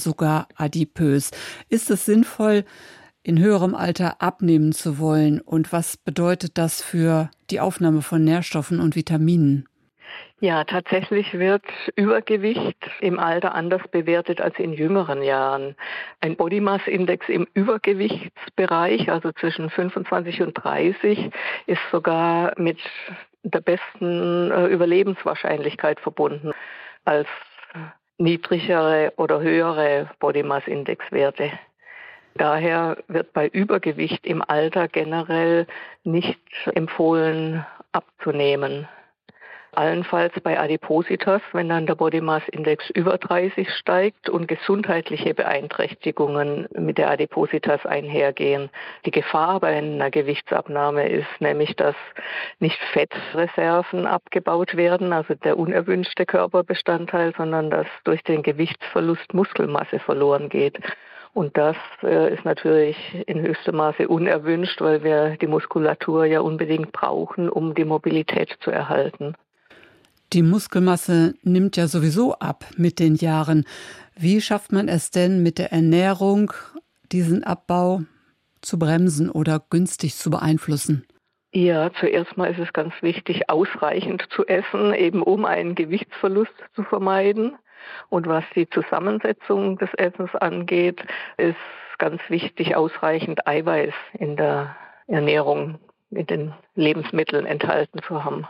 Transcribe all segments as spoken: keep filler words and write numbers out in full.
sogar adipös. Ist es sinnvoll, in höherem Alter abnehmen zu wollen? Und was bedeutet das für die Aufnahme von Nährstoffen und Vitaminen? Ja, tatsächlich wird Übergewicht im Alter anders bewertet als in jüngeren Jahren. Ein Body Mass Index im Übergewichtsbereich, also zwischen fünfundzwanzig und dreißig, ist sogar mit der besten äh, Überlebenswahrscheinlichkeit verbunden als niedrigere oder höhere Body Mass Index Werte. Daher wird bei Übergewicht im Alter generell nicht empfohlen, abzunehmen. Allenfalls bei Adipositas, wenn dann der Body Mass Index über dreißig steigt und gesundheitliche Beeinträchtigungen mit der Adipositas einhergehen. Die Gefahr bei einer Gewichtsabnahme ist nämlich, dass nicht Fettreserven abgebaut werden, also der unerwünschte Körperbestandteil, sondern dass durch den Gewichtsverlust Muskelmasse verloren geht. Und das äh, ist natürlich in höchstem Maße unerwünscht, weil wir die Muskulatur ja unbedingt brauchen, um die Mobilität zu erhalten. Die Muskelmasse nimmt ja sowieso ab mit den Jahren. Wie schafft man es denn mit der Ernährung, diesen Abbau zu bremsen oder günstig zu beeinflussen? Ja, zuerst mal ist es ganz wichtig, ausreichend zu essen, eben um einen Gewichtsverlust zu vermeiden. Und was die Zusammensetzung des Essens angeht, ist ganz wichtig, ausreichend Eiweiß in der Ernährung, in den Lebensmitteln enthalten zu haben.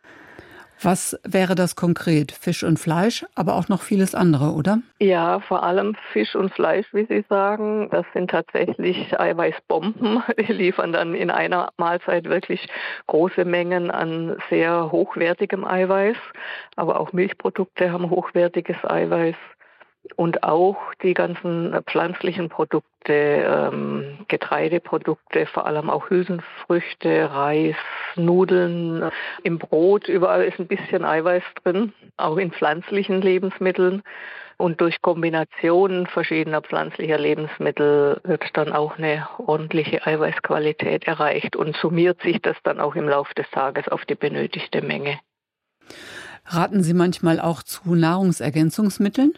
Was wäre das konkret? Fisch und Fleisch, aber auch noch vieles andere, oder? Ja, vor allem Fisch und Fleisch, wie Sie sagen. Das sind tatsächlich Eiweißbomben. Die liefern dann in einer Mahlzeit wirklich große Mengen an sehr hochwertigem Eiweiß. Aber auch Milchprodukte haben hochwertiges Eiweiß. Und auch die ganzen pflanzlichen Produkte, ähm, Getreideprodukte, vor allem auch Hülsenfrüchte, Reis, Nudeln, im Brot, überall ist ein bisschen Eiweiß drin, auch in pflanzlichen Lebensmitteln. Und durch Kombinationen verschiedener pflanzlicher Lebensmittel wird dann auch eine ordentliche Eiweißqualität erreicht und summiert sich das dann auch im Laufe des Tages auf die benötigte Menge. Raten Sie manchmal auch zu Nahrungsergänzungsmitteln?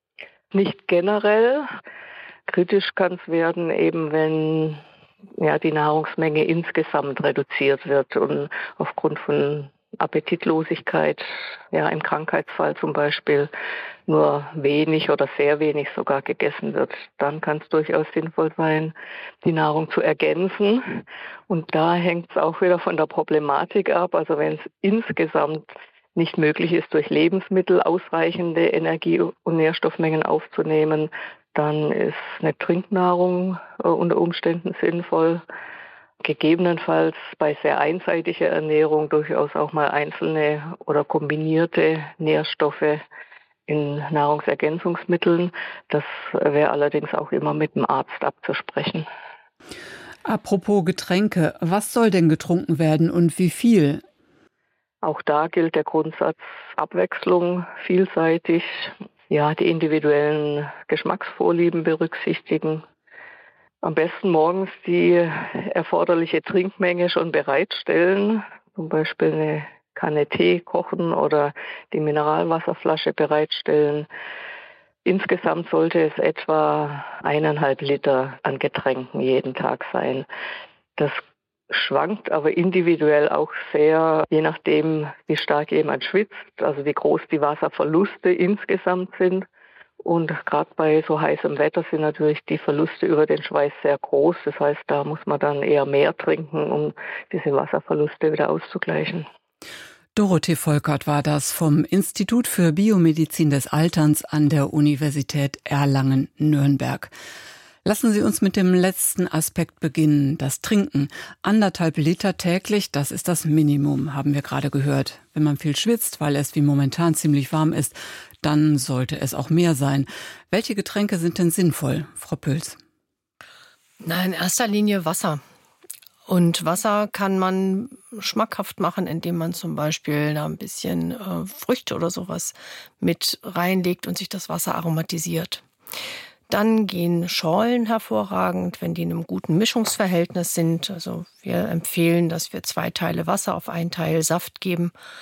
Nicht generell. Kritisch kann es werden, eben wenn ja, die Nahrungsmenge insgesamt reduziert wird und aufgrund von Appetitlosigkeit, ja im Krankheitsfall zum Beispiel, nur wenig oder sehr wenig sogar gegessen wird. Dann kann es durchaus sinnvoll sein, die Nahrung zu ergänzen. Und da hängt es auch wieder von der Problematik ab. Also wenn es insgesamt nicht möglich ist, durch Lebensmittel ausreichende Energie- und Nährstoffmengen aufzunehmen, dann ist eine Trinknahrung äh, unter Umständen sinnvoll. Gegebenenfalls bei sehr einseitiger Ernährung durchaus auch mal einzelne oder kombinierte Nährstoffe in Nahrungsergänzungsmitteln. Das wäre allerdings auch immer mit dem Arzt abzusprechen. Apropos Getränke, was soll denn getrunken werden und wie viel? Auch da gilt der Grundsatz Abwechslung, vielseitig, ja, die individuellen Geschmacksvorlieben berücksichtigen. Am besten morgens die erforderliche Trinkmenge schon bereitstellen, zum Beispiel eine Kanne Tee kochen oder die Mineralwasserflasche bereitstellen. Insgesamt sollte es etwa eineinhalb Liter an Getränken jeden Tag sein. Das schwankt aber individuell auch sehr, je nachdem, wie stark jemand schwitzt, also wie groß die Wasserverluste insgesamt sind. Und gerade bei so heißem Wetter sind natürlich die Verluste über den Schweiß sehr groß. Das heißt, da muss man dann eher mehr trinken, um diese Wasserverluste wieder auszugleichen. Dorothee Volkert war das vom Institut für Biomedizin des Alterns an der Universität Erlangen-Nürnberg. Lassen Sie uns mit dem letzten Aspekt beginnen, das Trinken. Anderthalb Liter täglich, das ist das Minimum, haben wir gerade gehört. Wenn man viel schwitzt, weil es wie momentan ziemlich warm ist, dann sollte es auch mehr sein. Welche Getränke sind denn sinnvoll, Frau Püls? Na, in erster Linie Wasser. Und Wasser kann man schmackhaft machen, indem man zum Beispiel da ein bisschen äh, Früchte oder sowas mit reinlegt und sich das Wasser aromatisiert. Dann gehen Schorlen hervorragend, wenn die in einem guten Mischungsverhältnis sind. Also wir empfehlen, dass wir zwei Teile Wasser auf einen Teil Saft geben.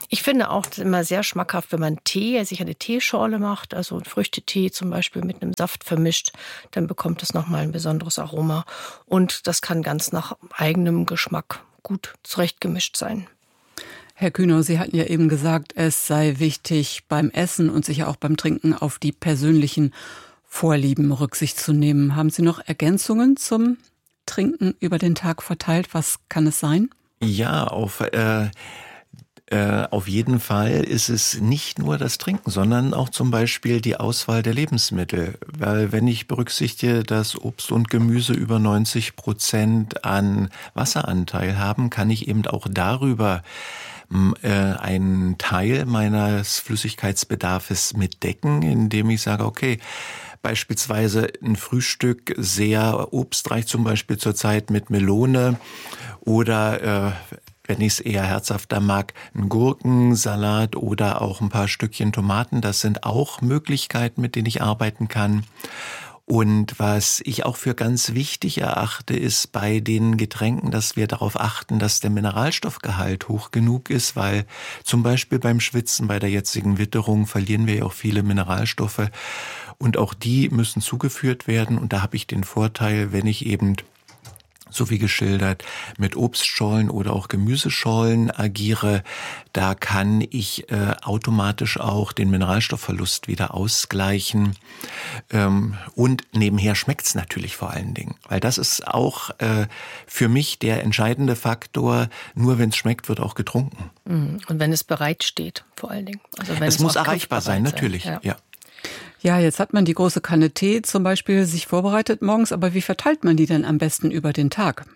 Ich finde auch immer sehr schmackhaft, wenn man Tee, sich eine Teeschorle macht, also Früchtetee zum Beispiel mit einem Saft vermischt, dann bekommt es nochmal ein besonderes Aroma. Und das kann ganz nach eigenem Geschmack gut zurechtgemischt sein. Herr Kühner, Sie hatten ja eben gesagt, es sei wichtig, beim Essen und sicher auch beim Trinken auf die persönlichen Vorlieben Rücksicht zu nehmen. Haben Sie noch Ergänzungen zum Trinken über den Tag verteilt? Was kann es sein? Ja, auf... Äh Äh, auf jeden Fall ist es nicht nur das Trinken, sondern auch zum Beispiel die Auswahl der Lebensmittel. Weil wenn ich berücksichtige, dass Obst und Gemüse über neunzig Prozent an Wasseranteil haben, kann ich eben auch darüber äh, einen Teil meines Flüssigkeitsbedarfes mitdecken, indem ich sage, okay, beispielsweise ein Frühstück sehr obstreich, zum Beispiel zurzeit mit Melone oder äh, wenn ich es eher herzhafter mag, einen Gurkensalat oder auch ein paar Stückchen Tomaten. Das sind auch Möglichkeiten, mit denen ich arbeiten kann. Und was ich auch für ganz wichtig erachte, ist bei den Getränken, dass wir darauf achten, dass der Mineralstoffgehalt hoch genug ist, weil zum Beispiel beim Schwitzen, bei der jetzigen Witterung verlieren wir ja auch viele Mineralstoffe und auch die müssen zugeführt werden. Und da habe ich den Vorteil, wenn ich eben so wie geschildert, mit Obstschollen oder auch Gemüseschollen agiere, da kann ich äh, automatisch auch den Mineralstoffverlust wieder ausgleichen. Ähm, und nebenher schmeckt's natürlich vor allen Dingen, weil das ist auch äh, für mich der entscheidende Faktor. Nur wenn es schmeckt, wird auch getrunken. Und wenn es bereitsteht, vor allen Dingen. Also wenn es, es muss erreichbar sein, natürlich. Ja. ja. Ja, jetzt hat man die große Kanne Tee zum Beispiel sich vorbereitet morgens, aber wie verteilt man die denn am besten über den Tag?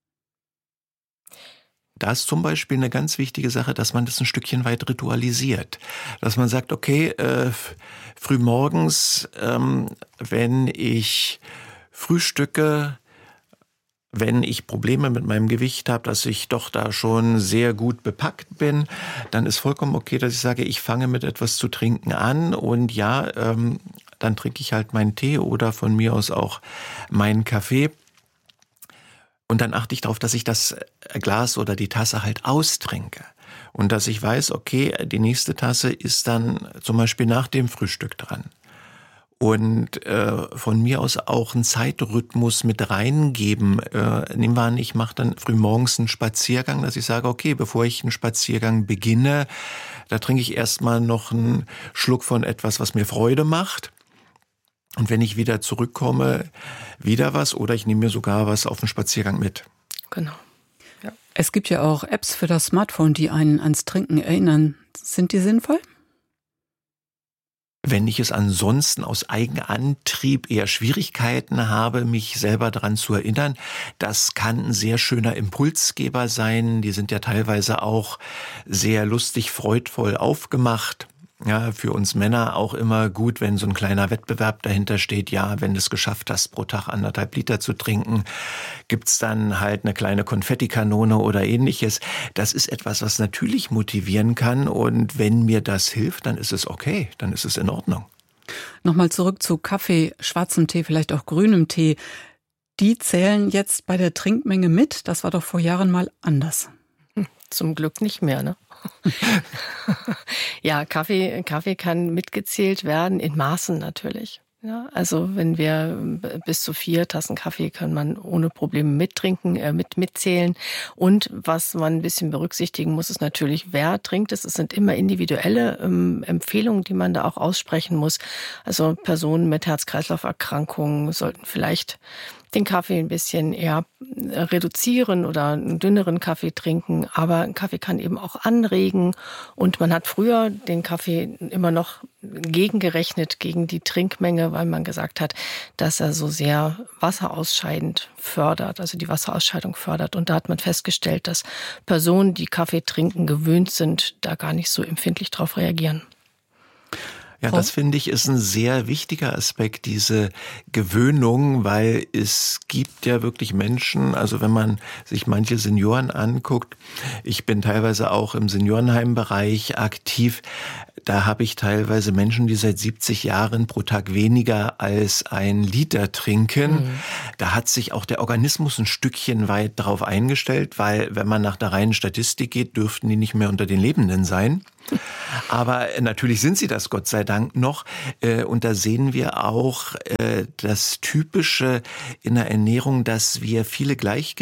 Da ist zum Beispiel eine ganz wichtige Sache, dass man das ein Stückchen weit ritualisiert. Dass man sagt, okay, äh, frühmorgens, ähm, wenn ich frühstücke, wenn ich Probleme mit meinem Gewicht habe, dass ich doch da schon sehr gut bepackt bin, dann ist vollkommen okay, dass ich sage, ich fange mit etwas zu trinken an und ja, ähm, dann trinke ich halt meinen Tee oder von mir aus auch meinen Kaffee. Und dann achte ich darauf, dass ich das Glas oder die Tasse halt austrinke. Und dass ich weiß, okay, die nächste Tasse ist dann zum Beispiel nach dem Frühstück dran. Und äh, von mir aus auch einen Zeitrhythmus mit reingeben. Äh, nehmen wir an, ich mache dann frühmorgens einen Spaziergang, dass ich sage, okay, bevor ich einen Spaziergang beginne, da trinke ich erstmal noch einen Schluck von etwas, was mir Freude macht. Und wenn ich wieder zurückkomme, wieder was oder ich nehme mir sogar was auf den Spaziergang mit. Genau. Ja. Es gibt ja auch Apps für das Smartphone, die einen ans Trinken erinnern. Sind die sinnvoll? Wenn ich es ansonsten aus Eigenantrieb eher Schwierigkeiten habe, mich selber daran zu erinnern, das kann ein sehr schöner Impulsgeber sein. Die sind ja teilweise auch sehr lustig, freudvoll aufgemacht. Ja, für uns Männer auch immer gut, wenn so ein kleiner Wettbewerb dahinter steht. Ja, wenn du es geschafft hast, pro Tag anderthalb Liter zu trinken, gibt's dann halt eine kleine Konfettikanone oder ähnliches. Das ist etwas, was natürlich motivieren kann. Und wenn mir das hilft, dann ist es okay, dann ist es in Ordnung. Nochmal zurück zu Kaffee, schwarzem Tee, vielleicht auch grünem Tee. Die zählen jetzt bei der Trinkmenge mit. Das war doch vor Jahren mal anders. Zum Glück nicht mehr, ne? Ja, Kaffee, Kaffee kann mitgezählt werden, in Maßen natürlich. Ja, also wenn wir bis zu vier Tassen Kaffee kann man ohne Probleme mittrinken, äh, mit mitzählen. Und was man ein bisschen berücksichtigen muss, ist natürlich, wer trinkt es. Es sind immer individuelle ähm, Empfehlungen, die man da auch aussprechen muss. Also Personen mit Herz-Kreislauf-Erkrankungen sollten vielleicht den Kaffee ein bisschen eher reduzieren oder einen dünneren Kaffee trinken. Aber ein Kaffee kann eben auch anregen. Und man hat früher den Kaffee immer noch gegengerechnet gegen die Trinkmenge, weil man gesagt hat, dass er so sehr wasserausscheidend fördert, also die Wasserausscheidung fördert. Und da hat man festgestellt, dass Personen, die Kaffee trinken, gewöhnt sind, da gar nicht so empfindlich drauf reagieren. Ja, das finde ich ist ein sehr wichtiger Aspekt, diese Gewöhnung, weil es gibt ja wirklich Menschen, also wenn man sich manche Senioren anguckt, ich bin teilweise auch im Seniorenheimbereich aktiv, da habe ich teilweise Menschen, die seit siebzig Jahren pro Tag weniger als ein Liter trinken. Mhm. Da hat sich auch der Organismus ein Stückchen weit darauf eingestellt, weil wenn man nach der reinen Statistik geht, dürften die nicht mehr unter den Lebenden sein. Aber natürlich sind sie das, Gott sei Dank, noch. Und da sehen wir auch das Typische in der Ernährung, dass wir viele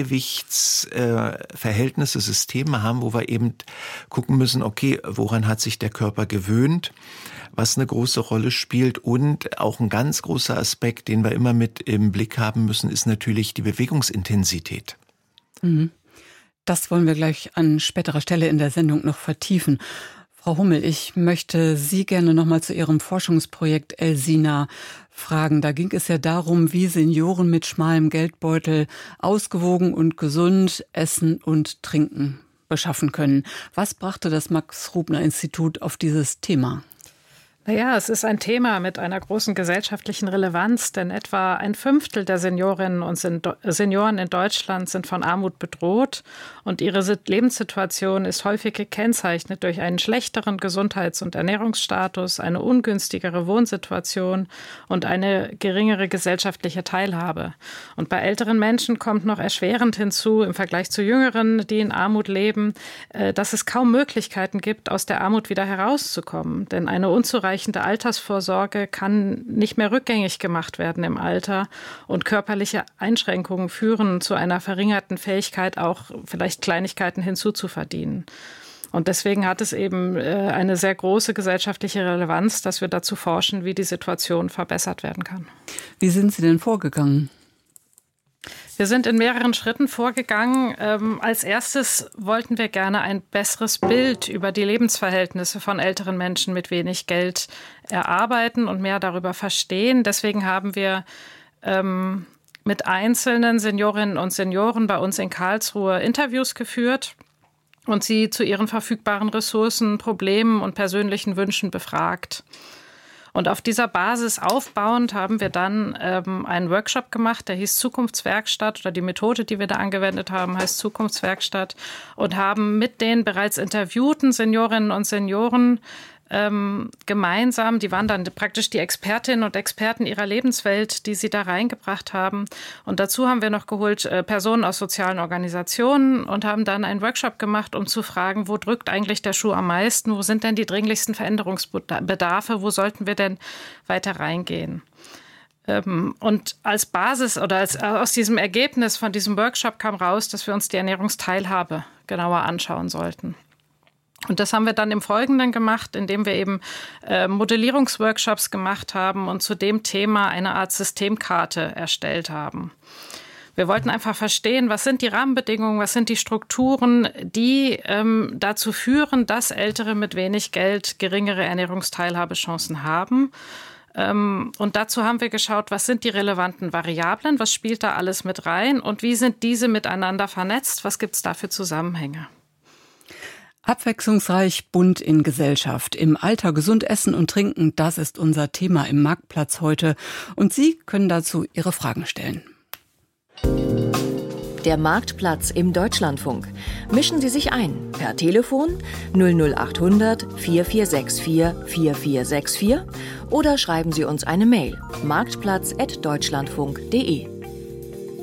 Gleichgewichtsverhältnisse, Systeme haben, wo wir eben gucken müssen, okay, woran hat sich der Körper gewöhnt, was eine große Rolle spielt. Und auch ein ganz großer Aspekt, den wir immer mit im Blick haben müssen, ist natürlich die Bewegungsintensität. Das wollen wir gleich an späterer Stelle in der Sendung noch vertiefen. Frau Hummel, ich möchte Sie gerne noch mal zu Ihrem Forschungsprojekt Elsina fragen. Da ging es ja darum, wie Senioren mit schmalem Geldbeutel ausgewogen und gesund Essen und Trinken beschaffen können. Was brachte das Max-Rubner-Institut auf dieses Thema? Naja, es ist ein Thema mit einer großen gesellschaftlichen Relevanz, denn etwa ein Fünftel der Seniorinnen und Senioren in Deutschland sind von Armut bedroht und ihre Lebenssituation ist häufig gekennzeichnet durch einen schlechteren Gesundheits- und Ernährungsstatus, eine ungünstigere Wohnsituation und eine geringere gesellschaftliche Teilhabe. Und bei älteren Menschen kommt noch erschwerend hinzu, im Vergleich zu Jüngeren, die in Armut leben, dass es kaum Möglichkeiten gibt, aus der Armut wieder herauszukommen. Denn eine unzureichende Altersvorsorge kann nicht mehr rückgängig gemacht werden im Alter und körperliche Einschränkungen führen zu einer verringerten Fähigkeit, auch vielleicht Kleinigkeiten hinzuzuverdienen. Und deswegen hat es eben eine sehr große gesellschaftliche Relevanz, dass wir dazu forschen, wie die Situation verbessert werden kann. Wie sind Sie denn vorgegangen? Wir sind in mehreren Schritten vorgegangen. Ähm, als erstes wollten wir gerne ein besseres Bild über die Lebensverhältnisse von älteren Menschen mit wenig Geld erarbeiten und mehr darüber verstehen. Deswegen haben wir ähm, mit einzelnen Seniorinnen und Senioren bei uns in Karlsruhe Interviews geführt und sie zu ihren verfügbaren Ressourcen, Problemen und persönlichen Wünschen befragt. Und auf dieser Basis aufbauend haben wir dann ähm, einen Workshop gemacht, der hieß Zukunftswerkstatt, oder die Methode, die wir da angewendet haben, heißt Zukunftswerkstatt, und haben mit den bereits interviewten Seniorinnen und Senioren ähm, gemeinsam, die waren dann praktisch die Expertinnen und Experten ihrer Lebenswelt, die sie da reingebracht haben. Und dazu haben wir noch geholt äh, Personen aus sozialen Organisationen und haben dann einen Workshop gemacht, um zu fragen, wo drückt eigentlich der Schuh am meisten, wo sind denn die dringlichsten Veränderungsbedarfe, wo sollten wir denn weiter reingehen. Ähm, und als Basis oder als, aus diesem Ergebnis von diesem Workshop kam raus, dass wir uns die Ernährungsteilhabe genauer anschauen sollten. Und das haben wir dann im Folgenden gemacht, indem wir eben äh, Modellierungsworkshops gemacht haben und zu dem Thema eine Art Systemkarte erstellt haben. Wir wollten einfach verstehen, was sind die Rahmenbedingungen, was sind die Strukturen, die ähm, dazu führen, dass Ältere mit wenig Geld geringere Ernährungsteilhabechancen haben. Ähm, und dazu haben wir geschaut, was sind die relevanten Variablen, was spielt da alles mit rein und wie sind diese miteinander vernetzt, was gibt es da für Zusammenhänge. Abwechslungsreich, bunt in Gesellschaft. Im Alter gesund essen und trinken, das ist unser Thema im Marktplatz heute. Und Sie können dazu Ihre Fragen stellen. Der Marktplatz im Deutschlandfunk. Mischen Sie sich ein per Telefon null null acht hundert vier vier sechs vier vier vier sechs vier oder schreiben Sie uns eine Mail marktplatz at deutschlandfunk punkt de.